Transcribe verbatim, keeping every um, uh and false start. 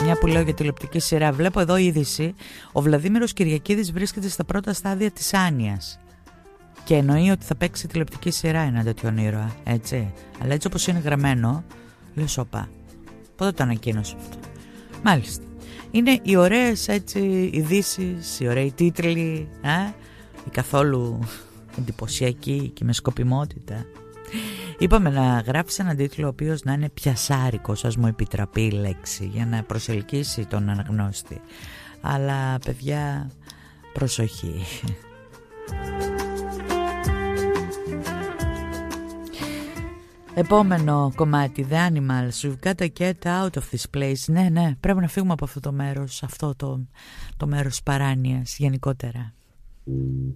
Μια που λέω για τηλεοπτική σειρά. Βλέπω εδώ είδηση. Ο Βλαδίμηρος Κυριακίδης βρίσκεται στα πρώτα στάδια της άνοιας. Και εννοεί ότι θα παίξει τηλεοπτική σειρά ένα τέτοιον ήρωα. Έτσι. Αλλά έτσι όπως είναι γραμμένο, λέω σοπα. Πότε το ανακοίνωσε αυτό? Μάλιστα. Είναι οι ωραίες έτσι ειδήσεις, οι ωραίοι τίτλοι, ε? οι καθόλου εντυπωσιακοί και με σκοπιμότητα. Είπαμε να γράψει έναν τίτλο ο οποίος να είναι πιασάρικος, ας μου επιτραπεί η λέξη, για να προσελκύσει τον αναγνώστη. Αλλά παιδιά, προσοχή. Επόμενο κομμάτι, The Animals, We've got to get out of this place. Ναι, ναι, πρέπει να φύγουμε από αυτό το μέρος, αυτό το, το μέρος παράνοιας γενικότερα.